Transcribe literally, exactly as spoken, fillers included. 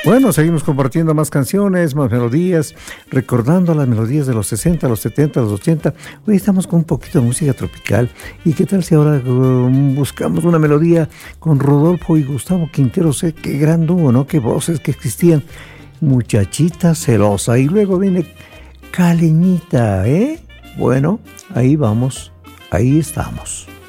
Bueno, seguimos compartiendo más canciones, más melodías, recordando las melodías de los sesenta, los setenta, los ochenta. Hoy estamos con un poquito de música tropical. ¿Y qué tal si ahora um, buscamos una melodía con Rodolfo y Gustavo Quintero? Sé qué gran dúo, ¿no? Qué voces que existían. Muchachita celosa. Y luego viene Caleñita, ¿eh? Bueno, ahí vamos, ahí estamos.